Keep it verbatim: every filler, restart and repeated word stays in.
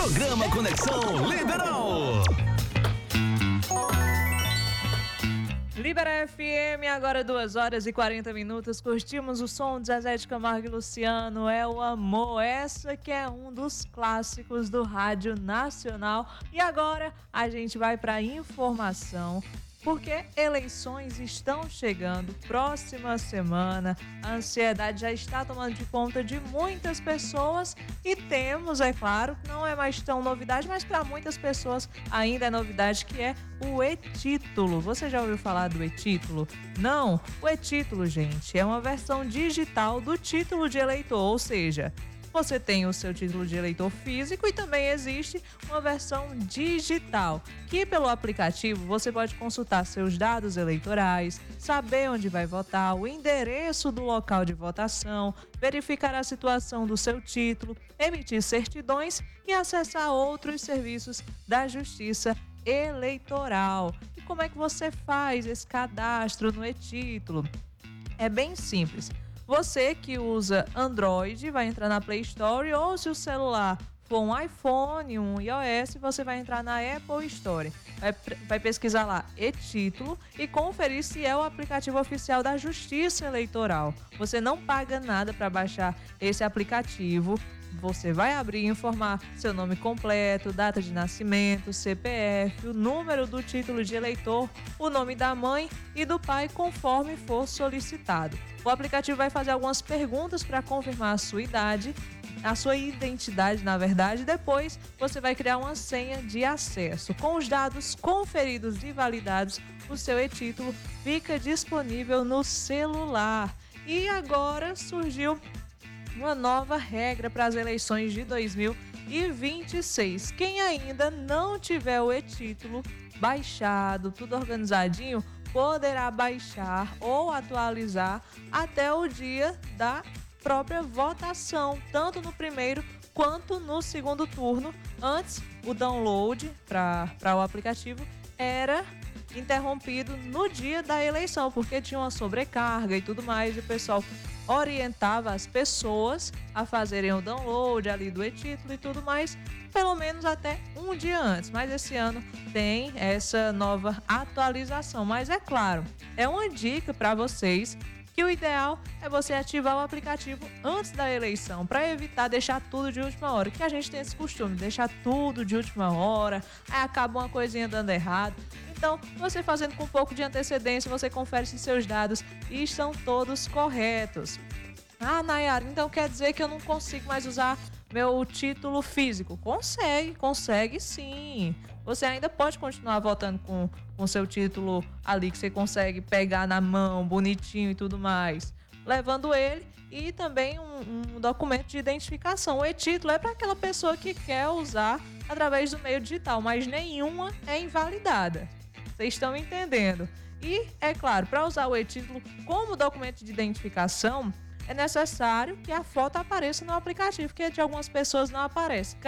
Programa Conexão Liberal. Libera F M, agora duas horas e quarenta minutos. Curtimos o som de Zezé de Camargo e Luciano, É o Amor. Essa que é um dos clássicos do Rádio Nacional. E agora a gente vai para informação, porque eleições estão chegando, próxima semana, a ansiedade já está tomando de conta de muitas pessoas e temos, é claro, não é mais tão novidade, mas para muitas pessoas ainda é novidade, que é o e-título. Você já ouviu falar do e-título? Não? O e-título, gente, é uma versão digital do título de eleitor, ou seja, você tem o seu título de eleitor físico e também existe uma versão digital, que pelo aplicativo você pode consultar seus dados eleitorais, saber onde vai votar, o endereço do local de votação, verificar a situação do seu título, emitir certidões e acessar outros serviços da Justiça Eleitoral. E como é que você faz esse cadastro no e-título? É bem simples. Você que usa Android vai entrar na Play Store, ou se o celular for um iPhone, um iOS, você vai entrar na Apple Store. Vai, vai pesquisar lá e-título e conferir se é o aplicativo oficial da Justiça Eleitoral. Você não paga nada para baixar esse aplicativo. Você vai abrir e informar seu nome completo, data de nascimento, C P F, o número do título de eleitor, o nome da mãe e do pai, conforme for solicitado. O aplicativo vai fazer algumas perguntas para confirmar a sua idade, a sua identidade, na verdade. Depois você vai criar uma senha de acesso. Com os dados conferidos e validados, o seu e-título fica disponível no celular. E agora surgiu uma nova regra para as eleições de dois mil e vinte e seis. Quem ainda não tiver o e-título baixado, tudo organizadinho, poderá baixar ou atualizar até o dia da própria votação, tanto no primeiro quanto no segundo turno. Antes, o download para o aplicativo era interrompido no dia da eleição, porque tinha uma sobrecarga e tudo mais, e o pessoal orientava as pessoas a fazerem o download ali do e-título e tudo mais, pelo menos até um dia antes. Mas esse ano tem essa nova atualização. Mas é claro, é uma dica para vocês que o ideal é você ativar o aplicativo antes da eleição, para evitar deixar tudo de última hora, que a gente tem esse costume de deixar tudo de última hora, aí acaba uma coisinha dando errado. Então, você fazendo com um pouco de antecedência, você confere se seus dados estão todos corretos. Ah, Nayara, então quer dizer que eu não consigo mais usar meu título físico? Consegue, consegue sim. Você ainda pode continuar votando com o seu título ali, que você consegue pegar na mão, bonitinho e tudo mais, levando ele e também um, um documento de identificação. O e-título é para aquela pessoa que quer usar através do meio digital, mas nenhuma é invalidada. Vocês estão entendendo? E, é claro, para usar o e-título como documento de identificação, é necessário que a foto apareça no aplicativo, porque de algumas pessoas não aparece.